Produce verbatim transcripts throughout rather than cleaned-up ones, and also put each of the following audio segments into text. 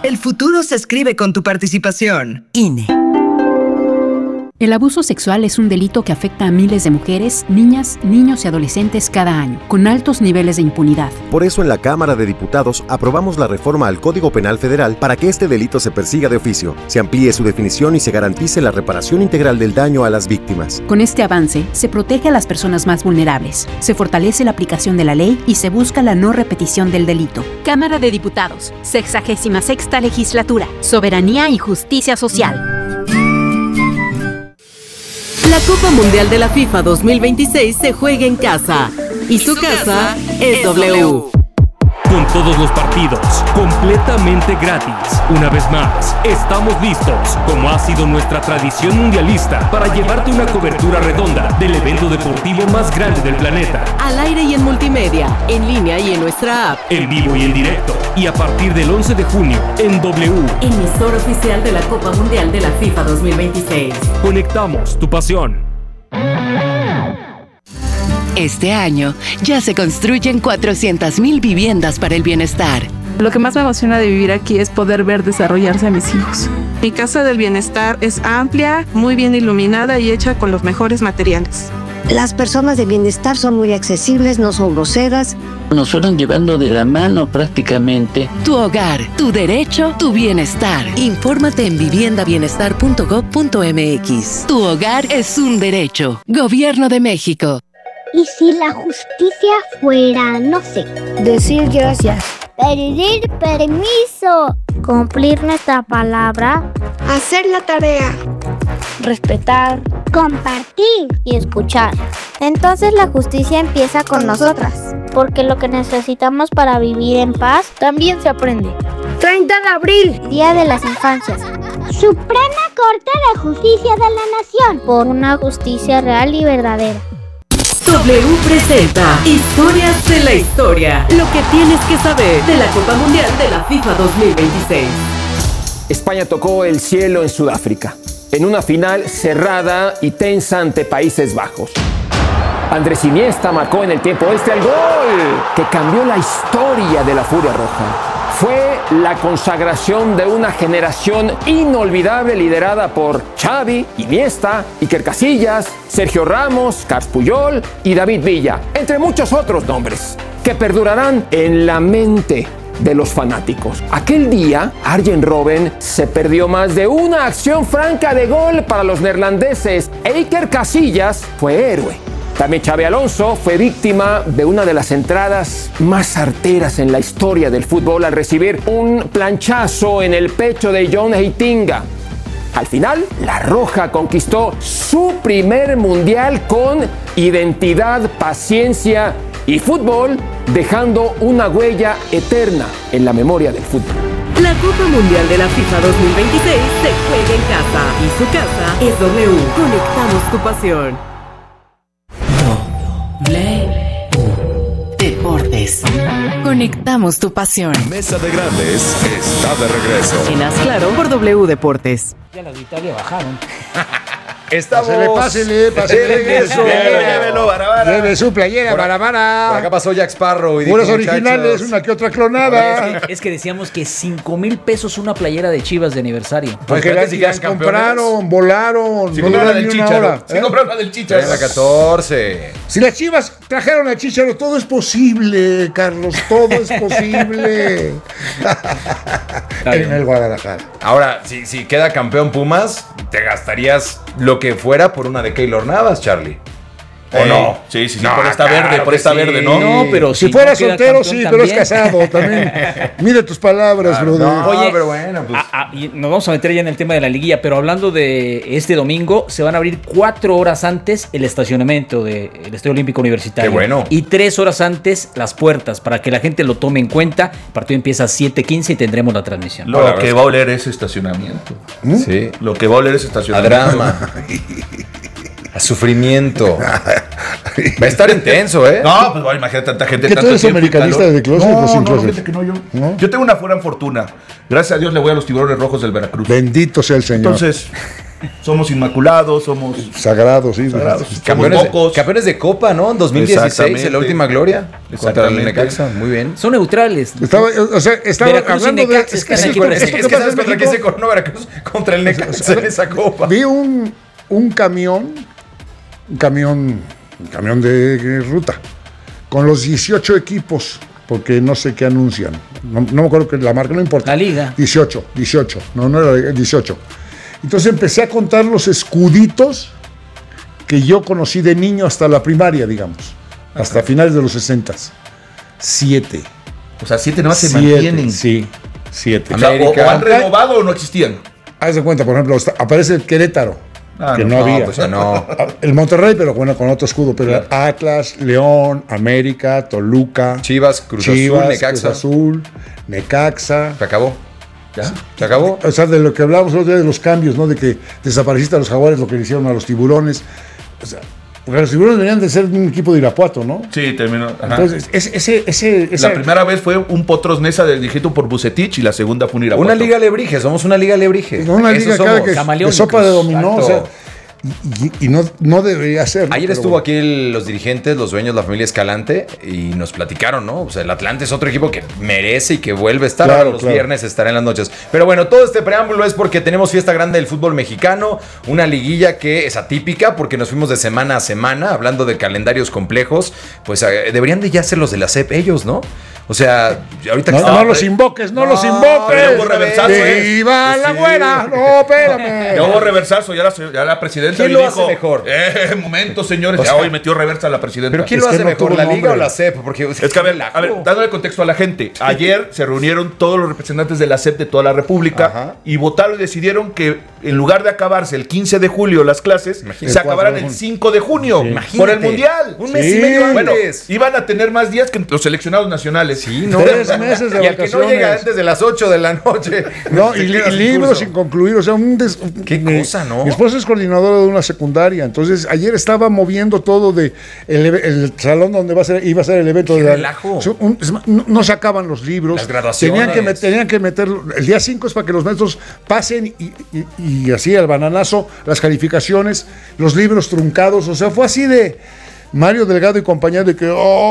El futuro se escribe con tu participación. I N E. El abuso sexual es un delito que afecta a miles de mujeres, niñas, niños y adolescentes cada año, con altos niveles de impunidad. Por eso en la Cámara de Diputados aprobamos la reforma al Código Penal Federal para que este delito se persiga de oficio, se amplíe su definición y se garantice la reparación integral del daño a las víctimas. Con este avance, se protege a las personas más vulnerables, se fortalece la aplicación de la ley y se busca la no repetición del delito. Cámara de Diputados, sexagésima sexta legislatura, soberanía y justicia social. La Copa Mundial de la FIFA dos mil veintiséis se juega en casa y su casa es W. Con todos los partidos completamente gratis. Una vez más, estamos listos, como ha sido nuestra tradición mundialista, para llevarte una cobertura redonda del evento deportivo más grande del planeta. Al aire y en multimedia, en línea y en nuestra app. En vivo y en directo. Y a partir del once de junio, en W. Emisora oficial de la Copa Mundial de la FIFA dos mil veintiséis. Conectamos tu pasión. Este año ya se construyen cuatrocientas mil viviendas para el bienestar. Lo que más me emociona de vivir aquí es poder ver desarrollarse a mis hijos. Mi casa del bienestar es amplia, muy bien iluminada y hecha con los mejores materiales. Las personas de bienestar son muy accesibles, no son groseras. Nos fueron llevando de la mano prácticamente. Tu hogar, tu derecho, tu bienestar. Infórmate en vivienda bienestar punto gob punto eme equis. Tu hogar es un derecho. Gobierno de México. ¿Y si la justicia fuera, no sé, decir gracias, pedir permiso, cumplir nuestra palabra, hacer la tarea, respetar, compartir y escuchar? Entonces la justicia empieza con nosotras, porque lo que necesitamos para vivir en paz también se aprende. treinta de abril, Día de las Infancias. Suprema Corte de Justicia de la Nación, por una justicia real y verdadera. W presenta Historias de la Historia. Lo que tienes que saber de la Copa Mundial de la FIFA dos mil veintiséis. España tocó el cielo en Sudáfrica, en una final cerrada y tensa ante Países Bajos. Andrés Iniesta marcó en el tiempo extra el gol que cambió la historia de la Furia Roja. Fue la consagración de una generación inolvidable liderada por Xavi, Iniesta, Iker Casillas, Sergio Ramos, Carles Puyol y David Villa, entre muchos otros nombres, que perdurarán en la mente de los fanáticos. Aquel día, Arjen Robben se perdió más de una acción franca de gol para los neerlandeses e Iker Casillas fue héroe. También Xabi Alonso fue víctima de una de las entradas más certeras en la historia del fútbol al recibir un planchazo en el pecho de John Heitinga. Al final, la Roja conquistó su primer mundial con identidad, paciencia y fútbol, dejando una huella eterna en la memoria del fútbol. La Copa Mundial de la FIFA dos mil veintiséis se juega en casa y su casa es W. Conectamos tu pasión. W Deportes. Conectamos tu pasión. Mesa de Grandes está de regreso. Chinas Claro por W Deportes. Ya las de Italia bajaron. Estamos. Pásele, pásele, pásele. Eso. Llévelo, Barabara. Lleve su playera, Barabara. Por acá pasó Jack Sparrow. Y puros originales, una que otra clonada. Es que, es que decíamos que cinco mil pesos una playera de Chivas de aniversario. Porque las, las compraron, volaron. Si no compraron la duran del ni una Chicharo. hora. Si ¿eh? compraron la del Chicharo. La catorce. Si las Chivas trajeron a Chicharo, todo es posible, Carlos. Todo es posible. En el Guadalajara. Ahora, si, si queda campeón Pumas, te gastarías lo que fuera por una de Keylor Navas, Charlie. ¿O eh, no? Sí, sí, sí, no, por esta claro verde, por esta sí. verde, ¿no? No, pero si, si fuera no soltero, sí, también. pero es casado también. Mire tus palabras, claro, brother. No, Oye, pero bueno, pues. A, a, nos vamos a meter ya en el tema de la liguilla, pero hablando de este domingo, se van a abrir cuatro horas antes el estacionamiento del Estadio Olímpico Universitario. Qué bueno. Y tres horas antes las puertas, para que la gente lo tome en cuenta. El partido empieza a siete quince y tendremos la transmisión. Lo Hola, que va a oler es estacionamiento. ¿Mm? Sí. Lo que va a oler es A estacionamiento. drama. A sufrimiento. Va a estar intenso, ¿eh? No, pues bueno, imagínate tanta gente. ¿Que tanto tú eres tiempo y americanista calor. de closet No, o sin no, closet? fíjate que no, yo. ¿No? Yo tengo una buena fortuna. Gracias a Dios le voy a los Tiburones Rojos del Veracruz. Bendito sea el Señor. Entonces, Somos inmaculados, somos sagrados, sí. Sagrados. Campeones, de, campeones de Copa, ¿no? En dos mil dieciséis, en la última gloria contra el Necaxa. Muy bien. Son neutrales. Estaba, o sea, estaba Veracruz hablando de... Necaxa, Es que, es sí, que, con- es esto Es que que pasa sabes en contra México, quién se coronó Veracruz, contra el Necaxa en esa Copa. Vi un, un camión, un camión, un camión de ruta, con los dieciocho equipos, porque no sé qué anuncian. No, no me acuerdo que la marca, no importa. La liga. dieciocho, dieciocho, no, no era dieciocho. Entonces empecé a contar los escuditos que yo conocí de niño hasta la primaria, digamos, hasta finales de los sesentas. Siete. O sea, siete nomás se Siete, mantienen. Sí, siete. O sea, o, o han renovado o no existían. Haz de cuenta, por ejemplo, está- aparece el Querétaro, Ah, que no, no, no, había. pues ya no. El Monterrey, pero bueno, con otro escudo. Pero Atlas, León, América, Toluca, Chivas, Cruz Chivas, Azul, Necaxa. Cruz Azul, Necaxa. Se acabó. ¿Ya? ¿Se acabó? O sea, de lo que hablábamos el otro día de los cambios, ¿no? De que desapareciste a los Jaguares, lo que le hicieron a los Tiburones. O sea, porque los Tiburones venían de ser un equipo de Irapuato, ¿no? Sí, terminó. Ajá. Entonces, ese, ese, ese, esa- La primera vez fue un Potros Nesa dirigido por Bucetich y la segunda fue un Irapuato. Una liga alebrije, somos una liga alebrije. No, una Eso liga somos. cada que de camaleónicos. sopa de dominó, o sea, Exacto. y, y- y no, no debería ser. ¿no? Ayer Pero estuvo bueno. aquí el- los dirigentes, los dueños, la familia Escalante, y nos platicaron, ¿no? O sea, el Atlante es otro equipo que merece y que vuelve a estar. Claro, Ahora los claro. viernes estará en las noches. Pero bueno, todo este preámbulo es porque tenemos fiesta grande del fútbol mexicano, una liguilla que es atípica porque nos fuimos de semana a semana, hablando de calendarios complejos. Pues eh, deberían de ya ser los de la C E P ellos, ¿no? O sea, ahorita que No, estaba- no los invoques, no, No, los pero invoques. ya hubo reversazo, ¿eh? ¡Viva la Sí. güera! No, espérame. Ya hubo reversazo, ya la, ya la presidenta ¿Quién le lo hace dijo, mejor? Eh, momento, señores. O ya sea, hoy metió reversa la presidenta. ¿Pero quién Es lo que hace no mejor, tuvo la Liga nombre. o la C E P? Porque Es que a ver, a ver, dándole contexto a la gente. Ayer se reunieron todos los representantes de la C E P de toda la República Ajá. y votaron y decidieron que en lugar de acabarse el quince de julio las clases, Imagínate. se acabaran el cinco de junio Imagínate. por el Mundial. Un mes Sí. y medio Bueno, antes. iban a tener más días que los seleccionados nacionales. Sí, no. Tres meses de Y al que no vacaciones. llega antes de las ocho de la noche. No, se y, queda li- sin libros curso. sin concluir, o sea, un des- Qué mi- cosa, ¿no? Mi esposa es coordinadora de una secundaria, entonces ayer estaba moviendo todo de el, eve- el salón donde va a ser, iba a ser el evento Qué de la- relajo. o sea, un- es ma- no, no sacaban los libros, Las graduaciones. tenían que, met- tenían que meter, el día cinco es para que los maestros pasen y, y- y así al bananazo las calificaciones, los libros truncados, o sea, fue así de Mario Delgado y compañía de que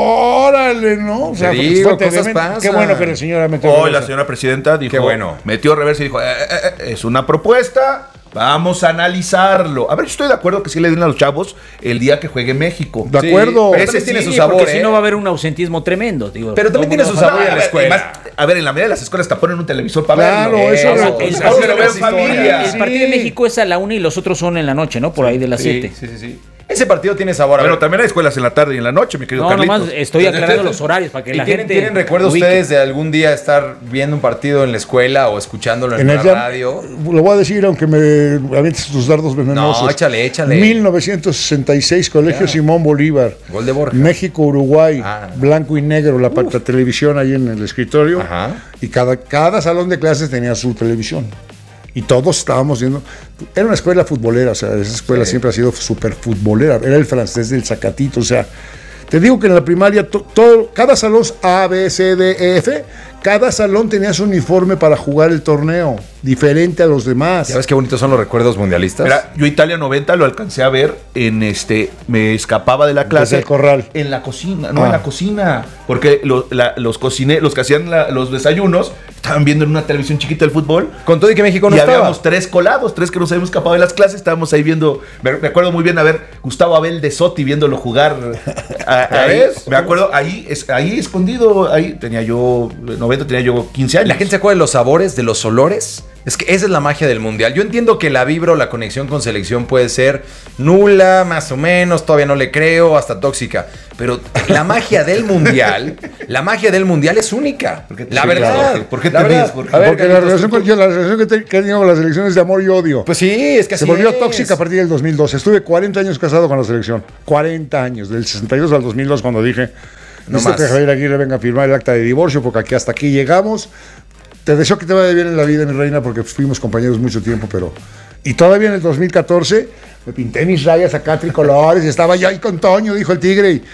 órale, ¿no? O sea, Te fue- digo, fue cosas tremendo. pasan. Qué bueno que la señora metió Hoy la reversa. señora presidenta dijo, Qué bueno. metió reversa y dijo, "Eh, eh, eh, es una propuesta, vamos a analizarlo. A ver, yo estoy de acuerdo que sí le den a los chavos el día que juegue México. De acuerdo. pero Ese también tiene sí, su Sí, sabor, porque ¿eh? si no va a haber un ausentismo tremendo. Digo, Pero también tiene todo su mundo- sabor en la a ver, escuela. además, a ver, en la mayoría de las escuelas te ponen un televisor para Claro, verlo. eso Eso, era- El, pues, partido, eso partido es lo veo en historia. familia. el partido de México es a la una y los otros son en la noche, ¿no? Por ahí de las siete. Sí, sí, sí. Ese partido tiene sabor. A Bueno, ver, también hay escuelas en la tarde y en la noche, mi querido No, Carlitos. nomás estoy aclarando los horarios para que ¿y la tienen, gente. ¿tienen recuerdo ubique. ustedes de algún día estar viendo un partido en la escuela o escuchándolo en, En la el jam- radio? Lo voy a decir, aunque me avientes tus dardos venenosos. No, échale, échale. mil novecientos sesenta y seis, Colegio Ya. Simón Bolívar. Gol de Borja. México, Uruguay. Ah. Blanco y negro, la, pa- la televisión ahí en el escritorio. Ajá. Y cada, cada salón de clases tenía su televisión. Y todos estábamos viendo. Era una escuela futbolera, o sea, esa escuela Sí. siempre ha sido súper futbolera. Era el francés del Zacatito, o sea. Te digo que en la primaria, to- todo, cada salón A, B, C, D, E, F, cada salón tenía su uniforme para jugar el torneo, diferente a los demás. ¿Ya ves qué bonitos son los recuerdos mundialistas? Mira, yo Italia noventa lo alcancé a ver en este, me escapaba de la clase. Desde el corral. En la cocina, no Ah. en la cocina. Porque lo- la- los cocineros, los que hacían la- los desayunos, estaban viendo en una televisión chiquita el fútbol. Con todo y que México no y estaba. habíamos tres colados, tres que nos habíamos escapado de las clases, estábamos ahí viendo, me, me acuerdo muy bien a ver Gustavo Abel de Sotti viéndolo jugar. a- ¿Ya ahí, ves? me acuerdo, ahí, es, ahí escondido, ahí tenía yo, noventa tenía yo quince años. La gente se acuerda de los sabores, de los olores. Es que esa es la magia del mundial. Yo entiendo que la vibra o la conexión con selección puede ser nula, más o menos, todavía no le creo, hasta tóxica. Pero la magia del mundial, la magia del mundial es única. La Sí, verdad. claro. ¿Por qué te la ríes? verdad. ¿Por qué? A ver, Porque la Carlitos, relación, tú- con, yo, la relación que, te- que he tenido con la selección es de amor y odio. Pues sí, es que Se así volvió es. tóxica a partir del dos mil dos. Estuve cuarenta años casado con la selección. cuarenta años, del sesenta y dos al dos mil dos, cuando dije, No necesito más. que Javier Aguirre venga a firmar el acta de divorcio, porque aquí hasta aquí llegamos. Te deseo que te vaya bien en la vida, mi reina, porque fuimos compañeros mucho tiempo, pero... Y todavía en el dos mil catorce me pinté mis rayas acá tricolores y estaba yo ahí con Toño, dijo el tigre, y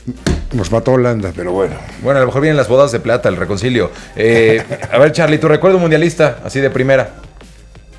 nos mató Holanda, pero bueno. Bueno, a lo mejor vienen las bodas de plata, el reconcilio. Eh, a ver, Charlie, tu recuerdo mundialista, así de primera.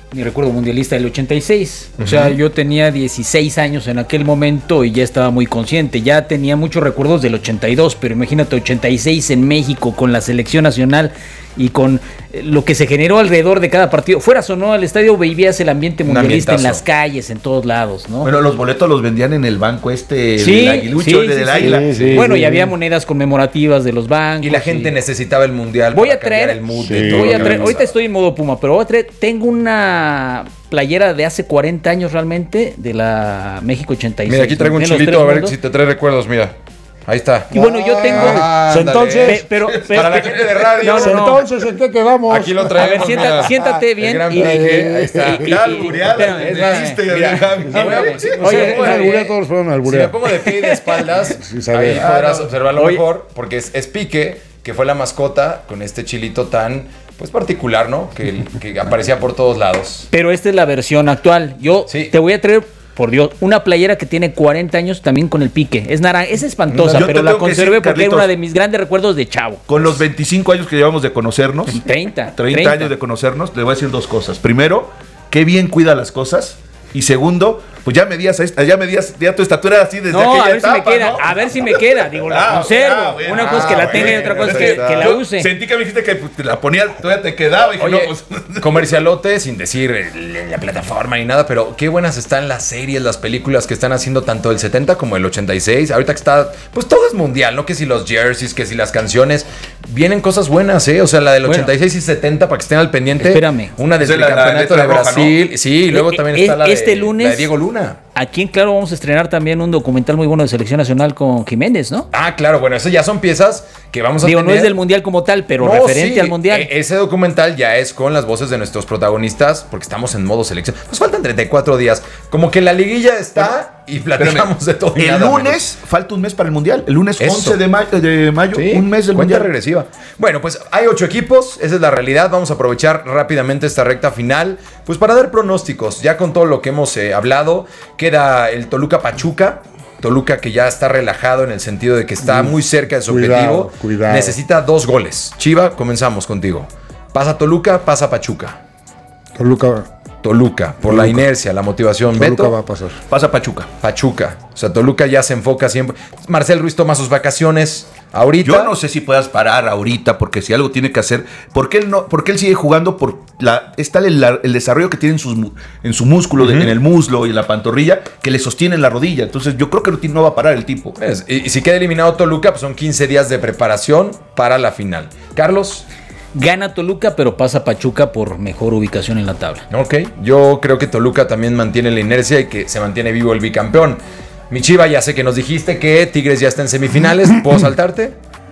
mi recuerdo mundialista del ochenta y seis. O Uh-huh. sea, yo tenía dieciséis años en aquel momento y ya estaba muy consciente. Ya tenía muchos recuerdos del ochenta y dos, pero imagínate, ochenta y seis en México con la selección nacional y con lo que se generó alrededor de cada partido. Fueras o no, al estadio vivías el ambiente mundialista en las calles, en todos lados, ¿no? Bueno, los boletos los vendían en el banco este Sí, del aguilucho, sí, el del sí, águila. sí, sí, bueno, sí, y había monedas conmemorativas de los bancos. Y la gente y... necesitaba el mundial. Voy para a traer, el mood sí, de todo voy a lo traer que ahorita estoy en modo Puma, pero voy a traer, tengo una playera de hace cuarenta años realmente, de la México ochenta y seis. Mira, aquí traigo un Tiene los chilito, tres a ver mundos. si te trae recuerdos, mira. Ahí está. Y bueno, yo tengo. Ah, entonces, pe- pero, pe- para la gente de radio. No, no, no. Entonces, ¿en qué quedamos? Aquí lo A traemos. ver, sienta- mira. siéntate El bien gran y- Piqué, ahí está. y- y- Ya y- albureado, espérame, el espérame. chiste, Mira, mira. mira, Si me pongo oye, de En pie- alburea todos fueron Si me alburea. pongo de pie y de espaldas, Sí, sabe. ahí podrás Ah, no. observarlo Oye. mejor, porque es, es Piqué, que fue la mascota con este chilito tan pues particular, ¿no? Que, que aparecía por todos lados. Pero esta es la versión actual. Yo te voy a traer, por Dios, una playera que tiene cuarenta años también con el Pique. Es naranja, es espantosa, Yo te pero la tengo que conservé decir, porque era Carlitos, una de mis grandes recuerdos de chavo. Con los veinticinco años que llevamos de conocernos, treinta, treinta treinta. años de conocernos, le voy a decir dos cosas. Primero, qué bien cuida las cosas. Y segundo, pues ya medías, esta- ya medías, ya tu estatura así desde No, aquella a ver etapa, si me queda, ¿no? a ver si me queda. Digo, la Ah, conservo. ah, bueno, Una cosa es que ah, la tenga y bueno, otra cosa es ahí que, está. que la Yo use. Sentí que me dijiste que pues, te la ponía, todavía te quedaba. Y dije, Oye, no, pues. comercialote, sin decir el- la plataforma ni nada, pero qué buenas están las series, las películas que están haciendo tanto el setenta como el ochenta y seis. Ahorita que está, pues todo es mundial, ¿no? Que si los jerseys, que si las canciones. Vienen cosas buenas, ¿eh? O sea, la del Bueno. ochenta y seis y setenta, para que estén al pendiente. Espérame. Una del Esa es la- la campeonato letra de roja, Brasil. ¿no? Sí, y luego Eh, también eh, está la de, este lunes- la de Diego Luna. Aquí en Claro vamos a estrenar también un documental muy bueno de Selección Nacional con Jiménez, ¿no? Ah, claro, bueno, eso ya son piezas que vamos a Digo, tener. no es del Mundial como tal, pero No, referente sí, al Mundial. e- ese documental ya es con las voces de nuestros protagonistas, porque estamos en modo selección. Nos faltan treinta y cuatro días. Como que la liguilla está y platicamos de todo. y El nada lunes, falta un mes para el Mundial. El lunes Eso. once de mayo, de mayo Sí, un mes del cuenta Mundial. regresiva. Bueno, pues hay ocho equipos, esa es la realidad. Vamos a aprovechar rápidamente esta recta final, pues para dar pronósticos. Ya con todo lo que hemos eh, hablado, queda el Toluca Pachuca. Toluca que ya está relajado en el sentido de que está muy cerca de su Cuidado, objetivo. cuidado. Necesita dos goles. Chiva, comenzamos contigo. Pasa Toluca, pasa Pachuca. Toluca, Toluca, por Toluca. la inercia, la motivación. Toluca Beto. va a pasar. Pasa Pachuca. Pachuca. O sea, Toluca ya se enfoca siempre. Marcel Ruiz toma sus vacaciones ahorita. Yo no sé si puedas parar ahorita, porque si algo tiene que hacer. ¿Por qué él, no, por qué él sigue jugando? Por la, está el, la- el desarrollo que tiene en, sus, mu- en su músculo, de- Ujú. en el muslo y en la pantorrilla, que le sostiene en la rodilla. Entonces, yo creo que no, tiene- no va a parar el tipo. Es- Y, y si queda eliminado Toluca, pues son quince días de preparación para la final. Carlos. Gana Toluca, pero pasa Pachuca por mejor ubicación en la tabla. Ok, yo creo que Toluca también mantiene la inercia y que se mantiene vivo el bicampeón. Mi Chiva, ya sé que nos dijiste que Tigres ya está en semifinales. ¿Puedo saltarte?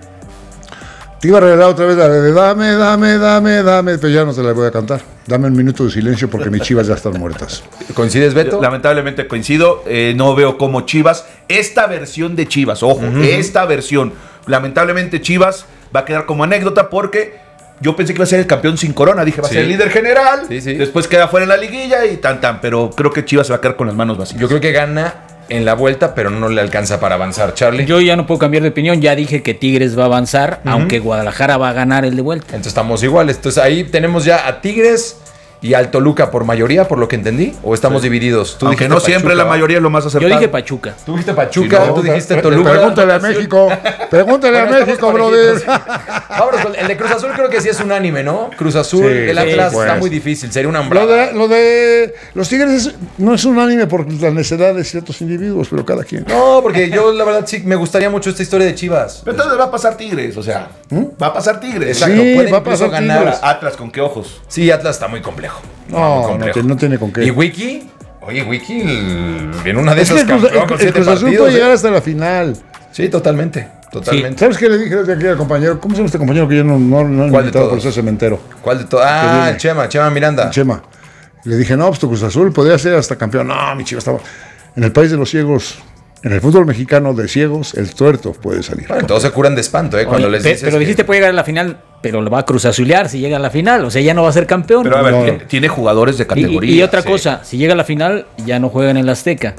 Te iba a regalar otra vez la de dame, dame, dame, dame, pero ya no te la voy a cantar. Dame un minuto de silencio porque mis chivas ya están muertas. ¿Coincides, Beto? Lamentablemente coincido. eh, no veo como Chivas. Esta versión de Chivas, ojo, Ujú. esta versión. Lamentablemente Chivas va a quedar como anécdota porque yo pensé que iba a ser el campeón sin corona. Dije, va Sí. a ser el líder general. Sí, sí. Después queda fuera en la liguilla y tan tan. Pero creo que Chivas se va a quedar con las manos vacías. Yo creo que gana en la vuelta, pero no le alcanza para avanzar, Charlie. Yo ya no puedo cambiar de opinión, ya dije que Tigres va a avanzar, Ujú. aunque Guadalajara va a ganar el de vuelta. Entonces estamos iguales. Entonces ahí tenemos ya a Tigres y al Toluca por mayoría, por lo que entendí. ¿O estamos Sí. dividídos? Tú Aunque dijiste no siempre Pachuca, la ¿va? mayoría es lo más Yo acertado. dije Pachuca. Tú dijiste Pachuca, Sí, no, tú dijiste Pre- Toluca. Pregúntale a México. Pregúntale a Bueno, estamos México, brother. parejitos. Vámonos con el de Cruz Azul, creo que sí es unánime, ¿no? Cruz Azul, Sí, el sí, Atlas pues. está muy difícil, sería una Lo hambrada. de, lo de los Tigres es- no es unánime por la necesidad de ciertos individuos, pero cada quien. No, porque yo la verdad sí me gustaría mucho esta historia de Chivas. Pero entonces va a pasar Tigres, o sea, va a pasar Tigres. Exacto, Sí, puede va a incluso pasar ganar. Tigres. Atlas, ¿con qué ojos? Sí, Atlas está muy complejo. Muy No, no, complejo. te- no tiene con qué. ¿Y Wiki? Oye, Wiki, el- en una de Es que esas el Cruz, campeón el- con el siete Cruz Azul partidos, puede ¿eh? llegar hasta la final. Sí, totalmente, totalmente. ¿Sabes qué le dije desde aquí al compañero? ¿Cómo se llama este compañero que yo no, no, no he ¿Cuál de invitado por todos? ser cementero? ¿Cuál de todos? Que Ah, viene. el Chema, Chema Miranda. Chema. Le dije, no, pues tu Cruz Azul podría ser hasta campeón. No, mi chico estaba. En el país de los ciegos, en el fútbol mexicano de ciegos, el tuerto puede salir. Bueno, todos se curan de espanto, ¿eh? Cuando Oye, les pe- dices pero que- dijiste puede llegar a la final, pero lo va a Cruz Azulear si llega a la final, o sea, ya no va a ser campeón. Pero a ver, No. tiene, tiene jugadores de Y- categoría. y, y otra sí. cosa, si llega a la final, ya no juega en el Azteca.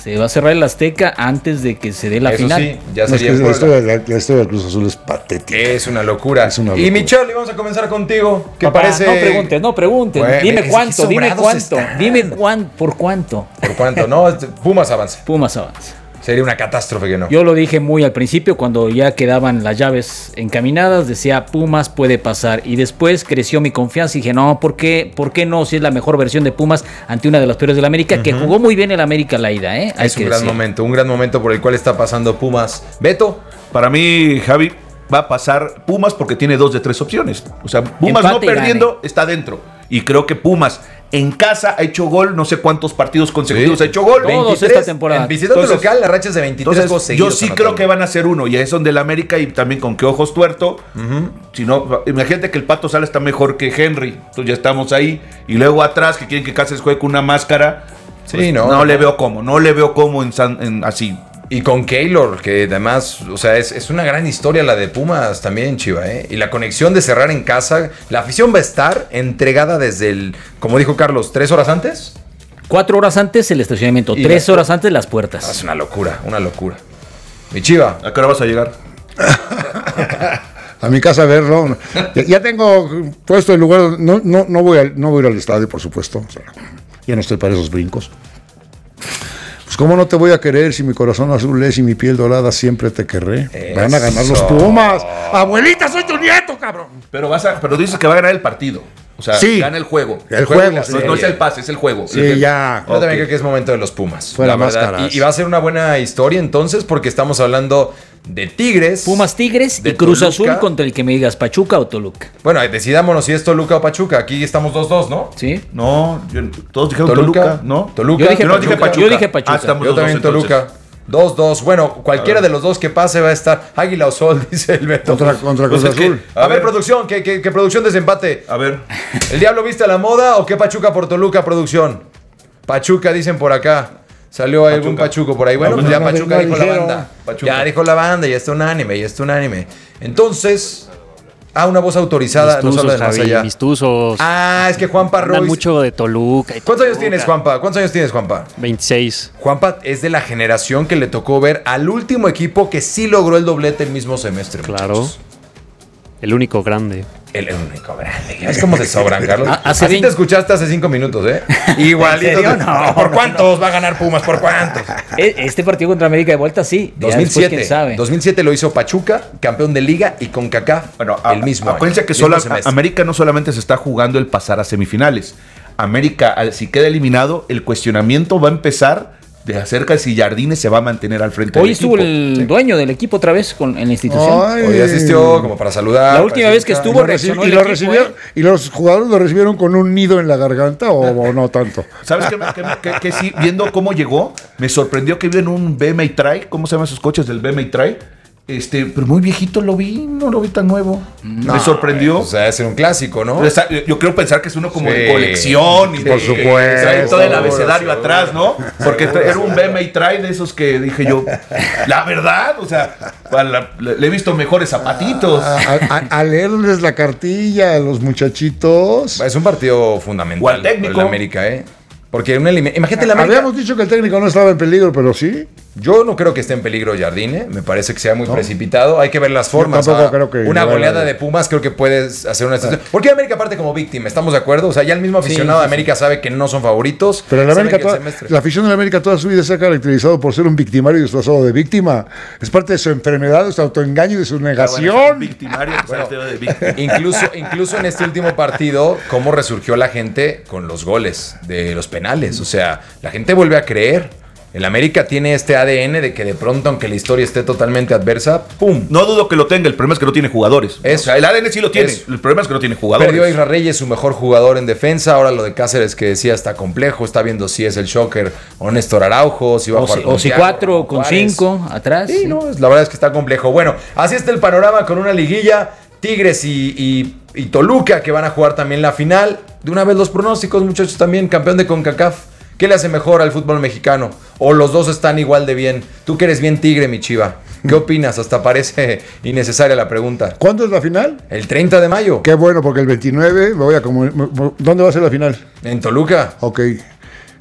Se va a cerrar el Azteca antes de que se dé la Eso final. sí, ya No, es sería que la, Puebla. historia, la, la historia del Cruz Azul es patética. Es una locura. Es una Y locura. mi Charlie, vamos a comenzar contigo. ¿Qué Papá, parece? No preguntes, no preguntes. Bueno, dime es que cuánto, dime sobrados cuánto. están. Dime cuán, por cuánto. ¿Por cuánto? No, este, Pumas avanza. Pumas avanza. Sería una catástrofe que no. Yo lo dije muy al principio, cuando ya quedaban las llaves encaminadas, decía Pumas puede pasar. Y después creció mi confianza y dije, no, ¿por qué, ¿por qué no? Si es la mejor versión de Pumas ante una de las peores del América, uh-huh. que jugó muy bien el América la ida, ¿eh? Hay es que un gran decir. momento, un gran momento por el cual está pasando Pumas. Beto. Para mí, Javi, va a pasar Pumas porque tiene dos de tres opciones. O sea, Pumas Empate no perdiendo, está dentro. Y creo que Pumas en casa ha hecho gol, no sé cuántos partidos consecutivos Sí. ha hecho gol. Todos veintitrés. esta temporada. En visitante Entonces- local, la racha es de veintitrés Entonces, goles yo seguidos. sí anotando. creo que van a ser uno, y ahí son del América y también con qué ojos tuerto. Ujú. Si no, imagínate que el Pato Sala está mejor que Henry, entonces ya estamos ahí. Y luego atrás, que quieren que Cáceres juegue con una máscara. Sí, pues, no, no, no. le veo cómo, no le veo cómo en, San- en así. Y con Keylor, que además, o sea, es, es una gran historia la de Pumas también, Chiva, ¿eh? Y la conexión de cerrar en casa, la afición va a estar entregada desde el, como dijo Carlos, ¿tres horas antes? Cuatro horas antes el estacionamiento, Y tres la- horas antes las Ah, puertas. es una locura, una locura. Mi Chiva. ¿A qué hora vas a llegar? A mi casa a verlo. Ya, ya tengo puesto el lugar. No, no, no, voy a, no voy a ir al estadio, por supuesto. O sea, ya no estoy para esos brincos. Pues, ¿cómo no te voy a querer si mi corazón azul es y mi piel dorada siempre te querré? Eso. Van a ganar los Pumas. Abuelita, soy tu nieto, cabrón. Pero vas a, pero dices que va a ganar el partido. O sea, Sí. gana el juego. El juego, y la- sí. no, no es el pase, es el juego. Sí, El- ya. Yo también Ok. creo que es momento de los Pumas. Fuera la verdad. máscaras. Y, y va a ser una buena historia entonces, porque estamos hablando de Tigres. Pumas Tigres de y Cruz Toluca. Azul contra el que me digas Pachuca o Toluca. Bueno, decidámonos si es Toluca o Pachuca. Aquí estamos dos dos, ¿no? ¿Sí? No, yo- todos dijeron Toluca, Toluca, ¿no? Toluca. Yo dije Yo no dije Pachuca. Pachuca. Yo dije Pachuca. Ah, estamos Yo los dos, también entonces. Toluca. dos dos. Bueno, cualquiera de los dos que pase va a estar Águila o Sol, dice el Beto. Contra, contra Pues Cruz es que- Azul. A ver, producción, ¿qué, qué, qué producción desempate? A ver. ¿El Diablo viste a la moda o qué Pachuca por Toluca, producción? Pachuca, dicen por acá. Salió algún Pachuco por ahí. Bueno, No, pues ya no, Pachuca no dijo la dijeron. banda. Pachuca. Ya dijo la banda, ya está unánime, ya está unánime. Entonces, ah, una voz autorizada nos habla de más allá. Mistuzos. Ah, es que Juanpa Hablan Royce. mucho de Toluca. y ¿Cuántos años Toluca. tienes, Juanpa? ¿Cuántos años tienes, Juanpa? veintiséis. Juanpa es de la generación que le tocó ver al último equipo que sí logró el doblete el mismo semestre. Claro. muchachos. El único grande. El, el único grande. ¿Ya ves cómo se sobran, Carlos? Ah, hace Así veinte te escuchaste hace cinco minutos, ¿eh? Igualito. ¿En serio? te- No, ¿Por no, cuántos va a ganar Pumas? ¿Por cuántos? E- Este partido contra América de vuelta, sí. Ya dos mil siete. después, quién sabe. dos mil siete lo hizo Pachuca, campeón de liga y con CACAF Bueno, a- el mismo año, acuérdense que mismo solo, semestre. América no solamente se está jugando el pasar a semifinales. América, al- si queda eliminado, el cuestionamiento va a empezar de acerca de si Jardines se va a mantener al frente Hoy del estuvo equipo. el Sí. dueño del equipo otra vez con, en la institución. Ay. Hoy asistió como para saludar. La última para vez que decir, estuvo Y lo reci- reaccionó y, el lo equipo, recibieron- ¿eh? y los jugadores lo recibieron con un nido en la garganta o, o no tanto. ¿Sabes qué? me- que, me- que- que sí, viendo cómo llegó, me sorprendió que vio en un B M I Try. ¿Cómo se llaman esos coches del B M I Try? Este, pero muy viejito lo vi, no lo vi tan nuevo. No, me sorprendió. O sea, es un clásico, ¿no? O sea, yo creo pensar que es uno como Sí. de colección y Por de- supuesto. que trae todo el abecedario Seguro, atrás, ¿no? Porque tra- era un B M I Try de esos que dije yo, la verdad, o sea, a la- le, le he visto mejores zapatitos. A, a- a leerles la cartilla a los muchachitos. Es un partido fundamental. O al técnico. para el América, ¿eh? Porque una elimi- imagínate la América. Habíamos dicho que el técnico no estaba en peligro, pero sí. Yo no creo que esté en peligro Jardine, me parece que sea muy precipitado, hay que ver las formas. tampoco Ah, creo que una vaya goleada a- de Pumas creo que puedes hacer una excepción. Porque América parte como víctima, ¿estamos de acuerdo? O sea, ya el mismo aficionado Sí, de sí, América sabe que no son favoritos. Pero en saben América que el toda- semestre- la afición de la América toda su vida se ha caracterizado por ser un victimario disfrazado de víctima. Es parte de su enfermedad, de su autoengaño y de su negación. Victimario, o sea, te de víctima. Incluso, incluso en este último partido, cómo resurgió la gente con los goles de los penales. O sea, la gente vuelve a creer. El América tiene este A D N de que de pronto, aunque la historia esté totalmente adversa, ¡pum! No dudo que lo tenga, el problema es que no tiene jugadores. Eso. O sea, el A D N sí lo tiene, Eso. el problema es que no tiene jugadores. Perdió a Isra Reyes, su mejor jugador en defensa. Ahora lo de Cáceres que decía está complejo. Está viendo si es el shocker o Néstor Araujo, si va a O jugar si, con o si Thiago, cuatro con con Juárez. cinco atrás. Sí, sí. no, es- la verdad es que está complejo. Bueno, así está el panorama con una liguilla. Tigres y, y- y Toluca que van a jugar también la final. De una vez los pronósticos, muchachos, también campeón de CONCACAF. ¿Qué le hace mejor al fútbol mexicano? ¿O los dos están igual de bien? Tú que eres bien tigre, mi chiva. ¿Qué opinas? Hasta parece innecesaria la pregunta. ¿Cuándo es la final? El treinta de mayo. Qué bueno, porque el veintinueve me voy a comu- me- me- ¿Dónde va a ser la final? En Toluca. Ok.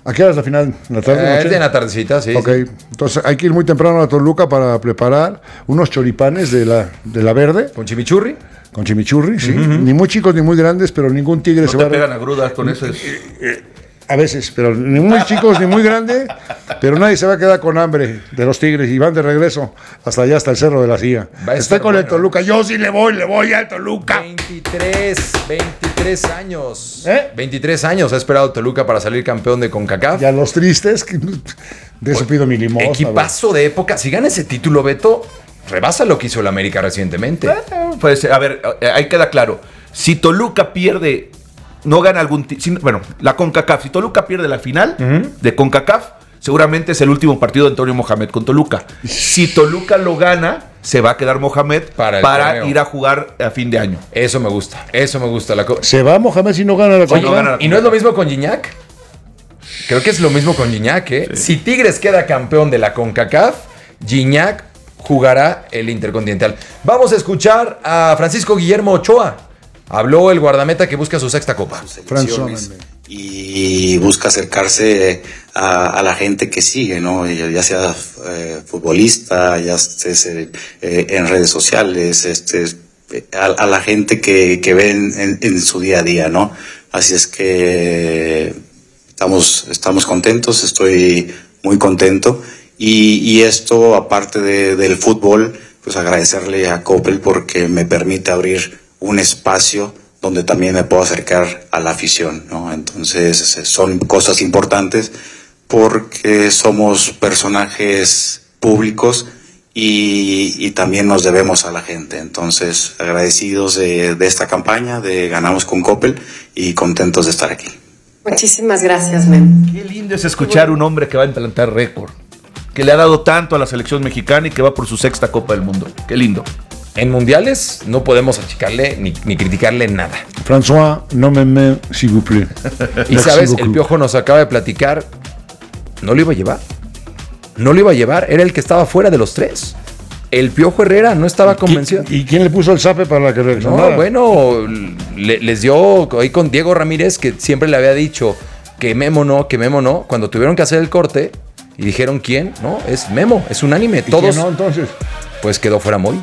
¿A qué hora es la final? ¿En la tarde? Eh, noche? es de la tardecita, sí. Ok, sí. entonces hay que ir muy temprano a Toluca para preparar unos choripanes de la, de la verde. ¿Con chimichurri? Con chimichurri, sí. Uh-huh. Ni muy chicos ni muy grandes, pero ningún tigre No se te va a... pegan a grudas con eso. Es... A veces, pero ni muy chicos ni muy grandes, pero nadie se va a quedar con hambre de los tigres y van de regreso hasta allá, hasta el Cerro de la Silla. Estoy con bueno. el Toluca, yo sí le voy, le voy al Toluca. veintitrés, veintitrés años. ¿Eh? veintitrés años ha esperado Toluca para salir campeón de CONCACAF. Y a los tristes, de eso pido mi limosna. Equipazo de época. Si gana ese título, Beto, rebasa lo que hizo el América recientemente. Eh, pues, a ver, ahí queda claro. Si Toluca pierde... no gana algún... T- bueno, la CONCACAF. Si Toluca pierde la final uh-huh. de CONCACAF, seguramente es el último partido de Antonio Mohamed con Toluca. Si Toluca lo gana, se va a quedar Mohamed para, para ir a jugar a fin de año. Eso me gusta, eso me gusta. La co- ¿Se va Mohamed si no gana la CONCACAF? No gana la ¿Y no es lo mismo con Gignac? Creo que es lo mismo con Gignac, ¿eh? Sí. Si Tigres queda campeón de la CONCACAF, Gignac jugará el Intercontinental. Vamos a escuchar a Francisco Guillermo Ochoa. Habló el guardameta que busca su sexta copa. Y busca acercarse a, a la gente que sigue, ¿no? Ya sea eh, futbolista, ya esté eh, en redes sociales, este, a, a la gente que, que ve en, en, en su día a día, ¿no? Así es que estamos, estamos contentos, estoy muy contento. Y, y esto, aparte de, del fútbol, pues agradecerle a Coppel porque me permite abrir un espacio donde también me puedo acercar a la afición, ¿no? Entonces son cosas importantes porque somos personajes públicos y, y también nos debemos a la gente. Entonces agradecidos de, de esta campaña, de Ganamos con Coppel y contentos de estar aquí. Muchísimas gracias, men. Qué lindo es escuchar un hombre que va a implantar récord, que le ha dado tanto a la selección mexicana y que va por su sexta Copa del Mundo. Qué lindo. En mundiales no podemos achicarle ni, ni criticarle nada. François, no me me, s'il vous plaît. Y sabes, el Piojo nos acaba de platicar, no lo iba a llevar. No lo iba a llevar, era el que estaba fuera de los tres. El Piojo Herrera no estaba convencido. ¿Y quién le puso el zape para que reaccionara? No, bueno, le, les dio ahí con Diego Ramírez, que siempre le había dicho que Memo no, que Memo no. Cuando tuvieron que hacer el corte y dijeron quién, no, es Memo, es unánime. ¿Y todos. quién no, entonces? Pues quedó fuera Moy.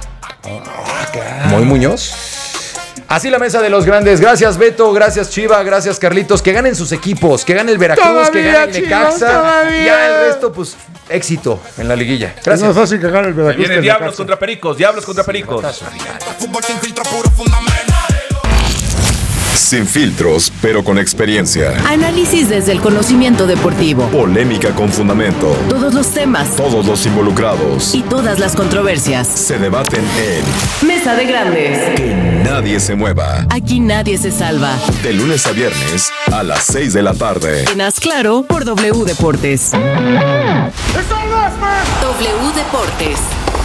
Moy Muñoz. Así la mesa de los grandes. Gracias Beto, gracias Chiva, gracias Carlitos. Que ganen sus equipos, que gane el Veracruz, todavía, que gane el Necaxa. Ya el resto, pues, éxito en la liguilla. Gracias. Es más fácil que gane el Veracruz. Viene Diablos contra Pericos, Diablos contra Pericos. Sin filtros, pero con experiencia. Análisis desde el conocimiento deportivo. Polémica con fundamento. Todos los temas. Todos los involucrados. Y todas las controversias. Se debaten en Mesa de Grandes. Que nadie se mueva. Aquí nadie se salva. De lunes a viernes a las seis de la tarde. En Haz Claro por W Deportes. W Deportes.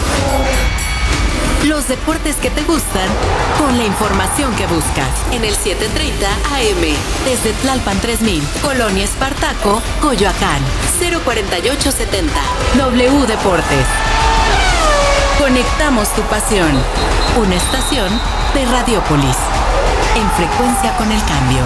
Los deportes que te gustan con la información que buscas. En el siete treinta A M. Desde Tlalpan tres mil. Colonia Espartaco, Coyoacán. cero cuarenta y ocho setenta. W Deportes. Conectamos tu pasión. Una estación de Radiopolis. En frecuencia con el cambio.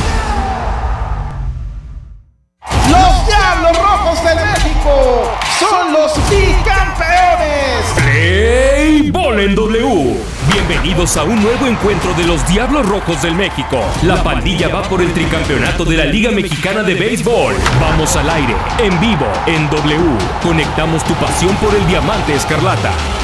Los Diablos Rojos de México son los bicampeones. Play Ball en W. Bienvenidos a un nuevo encuentro de los Diablos Rojos del México. La pandilla va por el tricampeonato de la Liga Mexicana de Béisbol. Vamos al aire, en vivo, en W. Conectamos tu pasión por el diamante escarlata.